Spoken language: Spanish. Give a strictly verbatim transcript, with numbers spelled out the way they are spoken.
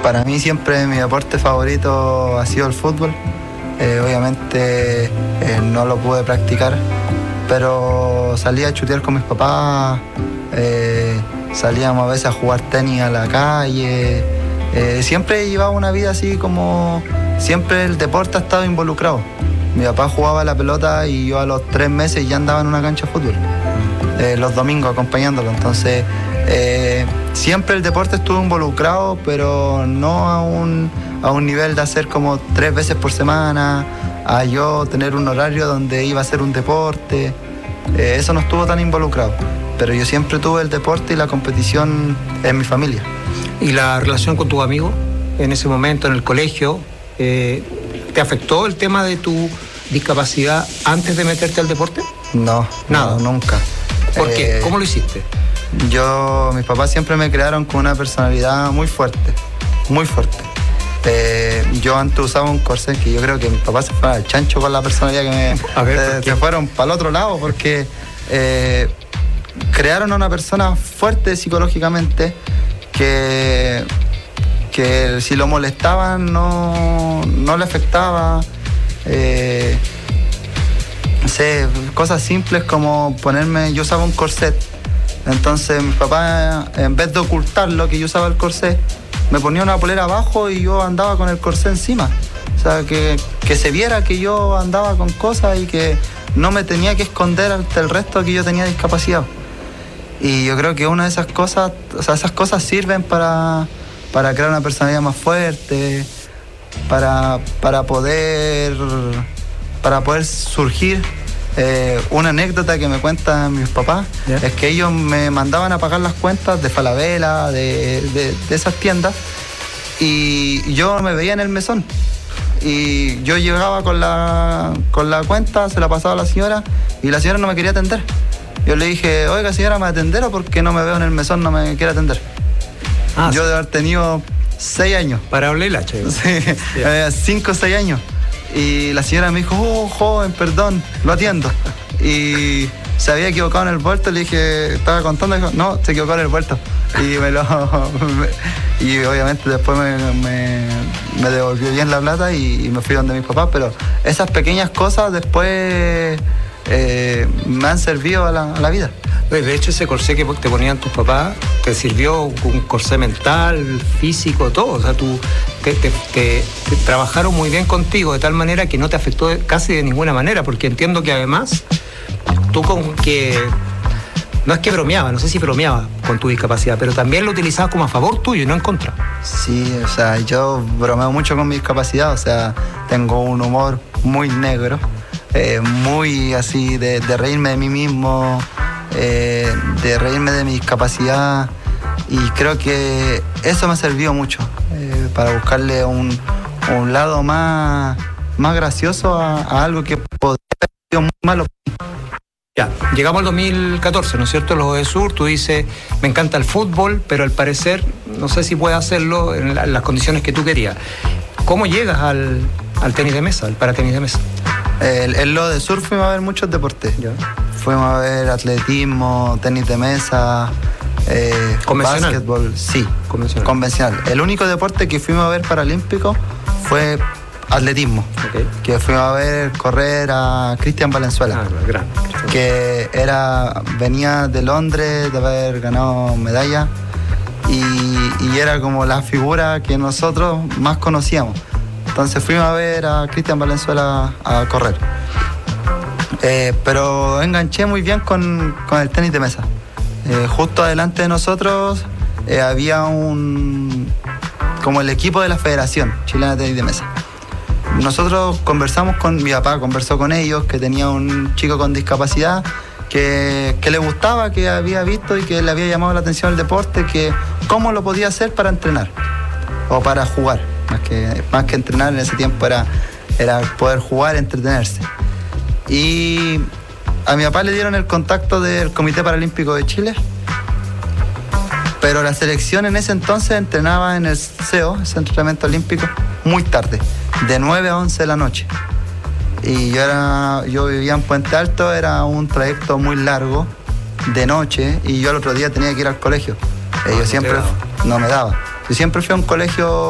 Para mí siempre mi deporte favorito ha sido el fútbol. Eh, obviamente eh, no lo pude practicar, pero salía a chutear con mis papás, eh, salíamos a veces a jugar tenis a la calle. Eh, siempre llevaba una vida así como... Siempre el deporte ha estado involucrado. Mi papá jugaba la pelota y yo a los tres meses ya andaba en una cancha de fútbol, eh, los domingos acompañándolo. Entonces, eh, siempre el deporte estuvo involucrado, pero no a un, a un nivel de hacer como tres veces por semana, a yo tener un horario donde iba a hacer un deporte. Eh, eso no estuvo tan involucrado, pero yo siempre tuve el deporte y la competición en mi familia. ¿Y la relación con tus amigos en ese momento, en el colegio? Eh, ¿Te afectó el tema de tu discapacidad antes de meterte al deporte? No, nada, no, nunca. ¿Por eh, qué? ¿Cómo lo hiciste? Yo, mis papás siempre me crearon con una personalidad muy fuerte, muy fuerte. Eh, yo antes usaba un corsé que yo creo que mis papás se fueron al chancho con la personalidad que me... A ver, eh, se fueron para el otro lado porque eh, crearon a una persona fuerte psicológicamente que... que si lo molestaban no, no le afectaba. Eh, no sé, cosas simples como ponerme, yo usaba un corset, entonces mi papá, en vez de ocultarlo que yo usaba el corset, me ponía una polera abajo y yo andaba con el corset encima. O sea, que, que se viera que yo andaba con cosas y que no me tenía que esconder ante el resto que yo tenía discapacidad. Y yo creo que una de esas cosas, o sea, esas cosas sirven para... para crear una personalidad más fuerte, para, para poder para poder surgir. Eh, una anécdota que me cuentan mis papás, yeah, es que ellos me mandaban a pagar las cuentas de Falabella, de, de, de esas tiendas, y yo me veía en el mesón. Y yo llegaba con la, con la cuenta, se la pasaba a la señora, y la señora no me quería atender. Yo le dije, oiga señora, ¿me atenderá? Porque no me veo en el mesón, no me quiere atender. Ah, yo sí. De haber tenido seis años. Para hablar el hacha. Sí, yeah. eh, cinco o seis años. Y la señora me dijo, oh, joven, perdón, lo atiendo. Y se había equivocado en el vuelto, le dije, estaba contando, dijo, no, se equivocó en el vuelto. Y me lo me, y obviamente después me, me, me devolvió bien la plata y, y me fui donde mis papás, pero esas pequeñas cosas después eh, me han servido a la, a la vida. De hecho, ese corsé que te ponían tus papás te sirvió un corsé mental, físico, todo. O sea, tú te, te, te, te trabajaron muy bien contigo de tal manera que no te afectó casi de ninguna manera, porque entiendo que además tú con que no es que bromeaba, no sé si bromeaba con tu discapacidad, pero también lo utilizabas como a favor tuyo y no en contra. Sí, o sea, yo bromeo mucho con mi discapacidad, o sea, tengo un humor muy negro, eh, muy así de, de reírme de mí mismo. Eh, de reírme de mi discapacidad, y creo que eso me ha servido mucho eh, para buscarle un, un lado más, más gracioso a, a algo que podría haber sido muy malo. Ya, llegamos al dos mil catorce, ¿no es cierto? Los EDESUR, tú dices, me encanta el fútbol, pero al parecer no sé si puedes hacerlo en, la, en las condiciones que tú querías. ¿Cómo llegas al, al tenis de mesa, al paratenis de mesa? En eh, lo de surf fuimos a ver muchos deportes. ¿Ya? Fuimos a ver atletismo, tenis de mesa, eh, ¿convencional? Básquetbol, sí, convencional. convencional. El único deporte que fuimos a ver paralímpico fue atletismo, okay, que fuimos a ver correr a Cristian Valenzuela, ah, gran. que era, venía de Londres de haber ganado medalla y, y era como la figura que nosotros más conocíamos. Entonces fuimos a ver a Cristian Valenzuela a correr. Eh, pero enganché muy bien con, con el tenis de mesa. Eh, justo adelante de nosotros eh, había un... como el equipo de la Federación Chilena de Tenis de Mesa. Nosotros conversamos con... mi papá conversó con ellos, que tenía un chico con discapacidad que, que le gustaba, que había visto y que le había llamado la atención el deporte, que cómo lo podía hacer para entrenar o para jugar. Más que, más que entrenar en ese tiempo era, era poder jugar, entretenerse. Y a mi papá le dieron el contacto del Comité Paralímpico de Chile, pero la selección en ese entonces entrenaba en el C E O, ese entrenamiento olímpico, muy tarde, de nueve a once de la noche. Y yo, era, yo vivía en Puente Alto, era un trayecto muy largo, de noche, y yo el otro día tenía que ir al colegio. Eh, yo siempre, no me daba. Yo siempre fui a un colegio